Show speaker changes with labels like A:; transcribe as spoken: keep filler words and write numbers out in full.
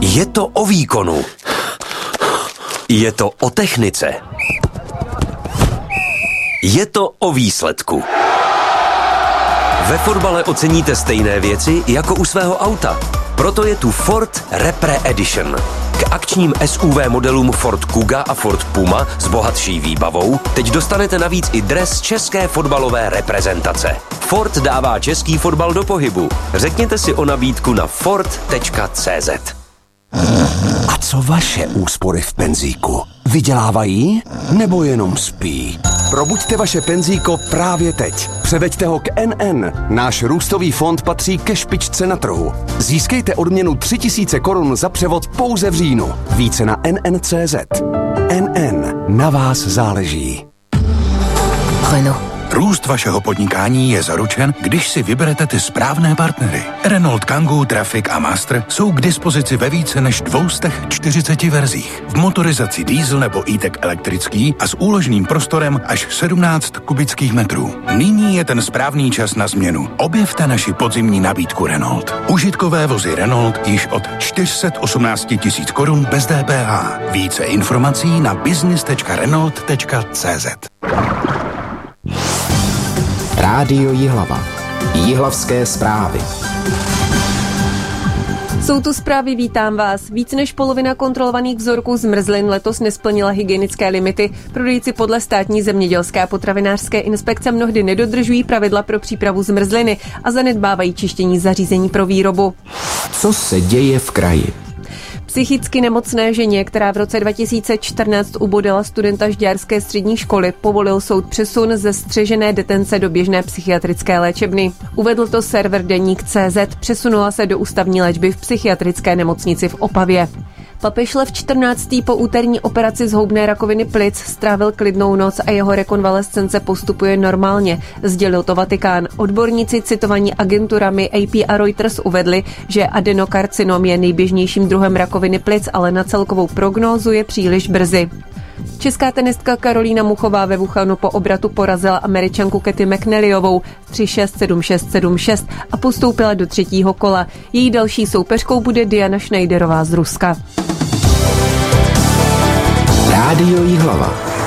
A: Je to o výkonu. Je to o technice. Je to o výsledku. Ve fotbale oceníte stejné věci jako u svého auta. Proto je tu Ford Repre Edition. K akčním S U V modelům Ford Kuga a Ford Puma s bohatší výbavou teď dostanete navíc i dres české fotbalové reprezentace. Ford dává český fotbal do pohybu. Řekněte si o nabídku na ford tečka cé zet.
B: A co vaše úspory v penzíku? Vydělávají nebo jenom spí? Probuďte vaše penzíko právě teď. Převeďte ho k N N. Náš růstový fond patří ke špičce na trhu. Získejte odměnu tři tisíce korun za převod pouze v říjnu. Více na N N tečka cé zet. N N. Na vás záleží.
C: Renault. Růst vašeho podnikání je zaručen, když si vyberete ty správné partnery. Renault Kangoo, Traffic a Master jsou k dispozici ve více než dvě stě čtyřicet verzích. V motorizaci diesel nebo e-tech elektrický a s úložným prostorem až sedmnáct kubických metrů. Nyní je ten správný čas na změnu. Objevte naši podzimní nabídku Renault. Užitkové vozy Renault již od čtyři sta osmnáct tisíc korun bez D P H. Více informací na business tečka renault tečka cé zet.
D: Rádio Jihlava. Jihlavské zprávy.
E: Jsou tu zprávy, vítám vás. Víc než polovina kontrolovaných vzorků zmrzlin letos nesplnila hygienické limity. Prodejci podle státní zemědělské a potravinářské inspekce mnohdy nedodržují pravidla pro přípravu zmrzliny a zanedbávají čištění zařízení pro výrobu.
D: Co se děje v kraji?
E: Psychicky nemocné ženě, která v roce dva tisíce čtrnáct ubodila studenta žďárské střední školy, povolil soud přesun ze střežené detence do běžné psychiatrické léčebny. Uvedl to server Deník tečka cé zet, přesunula se do ústavní léčby v psychiatrické nemocnici v Opavě. Papež Lev čtrnáctý po úterní operaci zhoubné rakoviny plic strávil klidnou noc a jeho rekonvalescence postupuje normálně, sdělil to Vatikán. Odborníci citovaní agenturami A P a Reuters uvedli, že adenokarcinom je nejběžnějším druhem rakoviny plic, ale na celkovou prognózu je příliš brzy. Česká tenistka Karolína Muchová ve Wuhanu po obratu porazila Američanku Cathy McNallyovou tři šest, sedm šest, sedm šest a postoupila do třetího kola. Její další soupeřkou bude Diana Schneiderová z Ruska.
D: Rádio Jihlava.